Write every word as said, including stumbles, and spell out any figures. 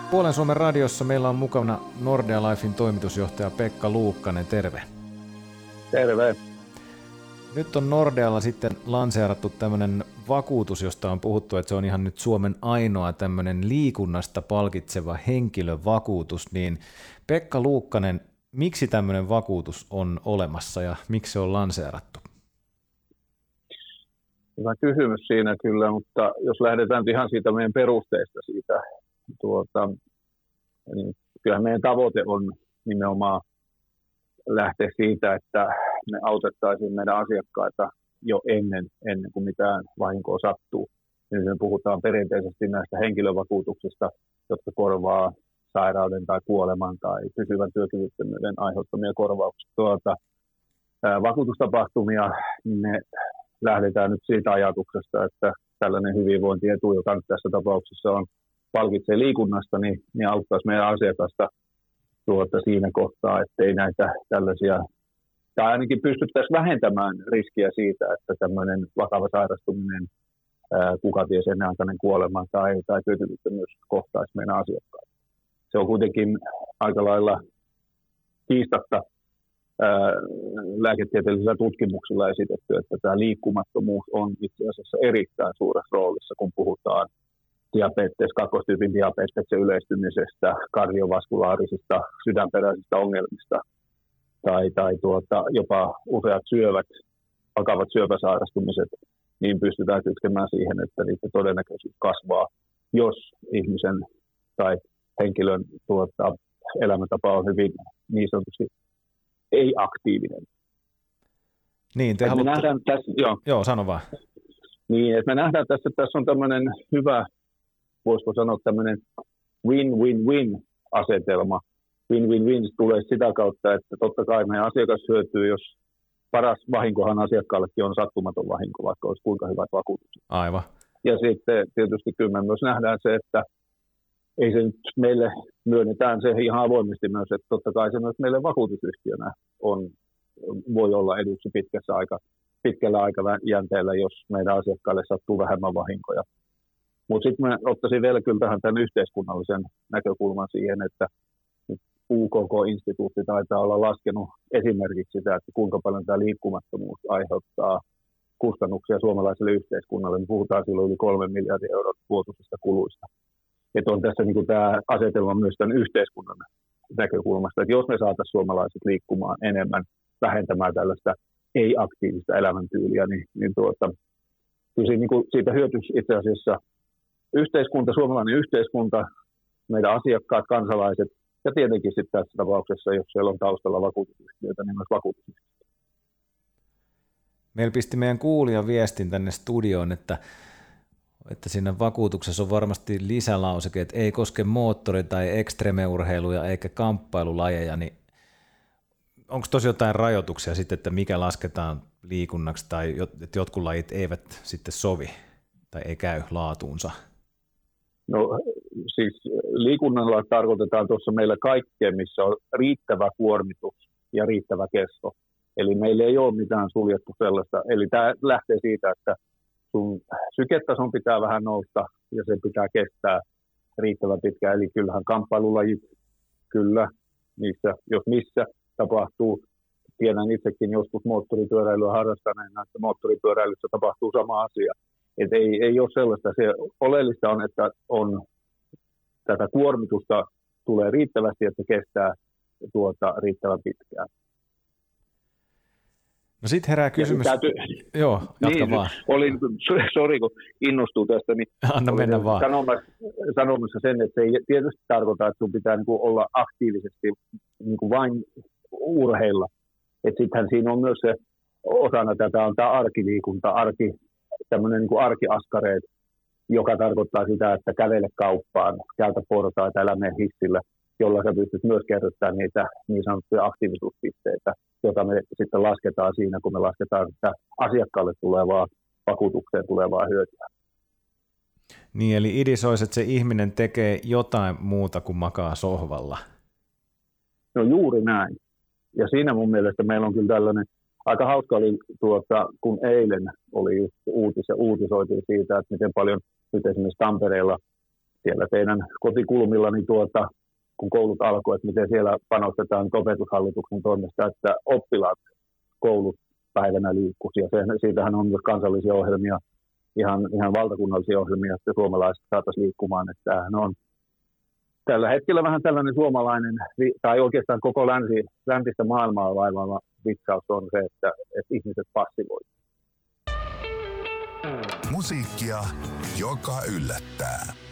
Puolen Suomen radiossa meillä on mukana Nordea Lifein toimitusjohtaja Pekka Luukkanen, terve. Terve. Nyt on Nordealla sitten lanseerattu tämmöinen vakuutus, josta on puhuttu, että se on ihan nyt Suomen ainoa tämmöinen liikunnasta palkitseva henkilövakuutus. Niin Pekka Luukkanen, miksi tämmöinen vakuutus on olemassa ja miksi se on lanseerattu? Hyvä kysymys siinä kyllä, mutta jos lähdetään ihan siitä meidän perusteista siitä, tuota, niin kyllähän meidän tavoite on nimenomaan lähteä siitä, että me autettaisiin meidän asiakkaita jo ennen, ennen kuin mitään vahinkoa sattuu. Niin me puhutaan perinteisesti näistä henkilövakuutuksista, jotka korvaa sairauden tai kuoleman tai pysyvän työkyvyttömyyden aiheuttamia korvauksia. Tuota, ää, vakuutustapahtumia, niin me lähdetään nyt siitä ajatuksesta, että tällainen hyvinvointietu, joka nyt tässä tapauksessa on palkitsee liikunnasta, niin, niin auttaisi meidän asiakasta tuota, siinä kohtaa, ettei näitä tällaisia, tai ainakin pystyttäisiin vähentämään riskiä siitä, että tämmöinen vakava sairastuminen, ää, kuka ties ennenaikainen kuolema tai, tai työkyvyttömyys kohtaisi meidän asiakkaita. Se on kuitenkin aika lailla kiistatta ää, lääketieteellisillä tutkimuksilla esitetty, että tämä liikkumattomuus on itse asiassa erittäin suuressa roolissa, kun puhutaan diabetes, kakkostyypin diabeteksen yleistymisestä, kardiovaskulaarisista, sydänperäisistä ongelmista tai, tai tuota, jopa useat syövät, vakavat syöpäsairastumiset, niin pystytään kytkemään siihen, että niiden todennäköisyys kasvaa, jos ihmisen tai henkilön tuota, elämäntapa on hyvin niin sanotusti ei-aktiivinen. Niin, te haluatte... nähdään tässä, joo. joo, sano vaan. Niin, että me nähdään tässä, että tässä on tämmöinen hyvä, voisiko sanoa tämmöinen win-win-win-asetelma. Win-win-win tulee sitä kautta, että totta kai meidän asiakas hyötyy, jos paras vahinkohan asiakkaallekin on sattumaton vahinko, vaikka olisi kuinka hyvät vakuutukset. Aivan. Ja sitten tietysti kyllä me myös nähdään se, että ei se nyt meille myönnetään se ihan avoimesti myös, että totta kai se myös meille vakuutusyhtiönä on, voi olla eduksi pitkässä aika, pitkällä aikajänteellä, jos meidän asiakkaille sattuu vähemmän vahinkoja. Mutta sitten mä ottaisin vielä kyllä tähän tämän yhteiskunnallisen näkökulman siihen, että U K K-instituutti taitaa olla laskenut esimerkiksi sitä, että kuinka paljon tämä liikkumattomuus aiheuttaa kustannuksia suomalaiselle yhteiskunnalle. Me puhutaan silloin yli kolmen miljardin euron vuotuisista kuluista. Että on tässä niin tämä asetelma myös tämän yhteiskunnan näkökulmasta, että jos me saataisiin suomalaiset liikkumaan enemmän, vähentämään tällaista ei-aktiivista elämäntyyliä, niin, niin tuota, kyllä siitä, niin kuin siitä hyötyisi itse asiassa yhteiskunta, suomalainen yhteiskunta, meidän asiakkaat, kansalaiset ja tietenkin sitten tässä tapauksessa, jos siellä on taustalla vakuutusyhtiöitä, niin myös vakuutusyhtiöitä. Meillä pisti meidän kuulija viestin tänne studioon, että, että siinä vakuutuksessa on varmasti lisälauseke, että ei koske moottori- tai ekstremeurheiluja eikä kamppailulajeja, niin onko tosi jotain rajoituksia sitten, että mikä lasketaan liikunnaksi tai että jotkut lajit eivät sitten sovi tai ei käy laatuunsa? No siis liikunnalla tarkoitetaan tuossa meillä kaikkea, missä on riittävä kuormitus ja riittävä kesto. Eli meillä ei ole mitään suljettu sellaista. Eli tämä lähtee siitä, että sun syketason pitää vähän nousta ja se pitää kestää riittävän pitkään. Eli kyllähän kamppailulajit, kyllä, niissä, jos missä tapahtuu. Tiedän itsekin joskus moottoripyöräilyä harrastaneena, että moottoripyöräilyssä tapahtuu sama asia. Et ei, ei ole sellaista. Se oleellista on, että on, tätä kuormitusta tulee riittävästi, että se kestää tuota, riittävän pitkään. No sitten herää kysymys. Täytyy... Joo, jatka niin, vaan. Olin, sori kun innostuu tästä, niin anna mennä vaan. Sanomassa, sanomassa sen, että se ei tietysti tarkoita, että sun pitää niin kuin olla aktiivisesti niin kuin vain urheilla. Sittenhän siinä on myös se, osana tätä on tämä arkiliikunta, arki, tämmöinen niin kuin arkiaskareet, joka tarkoittaa sitä, että kävele kauppaan, käytä portaita, älä mene hissillä, jolla sä pystyt myös kerrottamaan niitä niin sanottuja aktiivisuuspisteitä, joita me sitten lasketaan siinä, kun me lasketaan sitä asiakkaalle tulevaa, vakuutukseen tulevaa hyötyä. Niin, eli idis olisi, että se ihminen tekee jotain muuta kuin makaa sohvalla. No juuri näin. Ja siinä mun mielestä meillä on kyllä tällainen, aika hauska oli tuota, kun eilen oli just uutis ja uutisoitiin siitä, että miten paljon nyt esimerkiksi Tampereella siellä teidän kotikulmilla, niin tuota, kun koulut alkoi, että miten siellä panostetaan opetushallituksen toimesta, että oppilaat koulut päivänä liikkuisi. Ja se, siitähän on myös kansallisia ohjelmia, ihan, ihan valtakunnallisia ohjelmia, että suomalaiset saataisiin liikkumaan. Että tämähän on tällä hetkellä vähän tällainen suomalainen, tai oikeastaan koko länsi, läntistä maailmaa vaivaava vitsaus on se, että, että ihmiset passivoivat. Musiikkia, joka yllättää.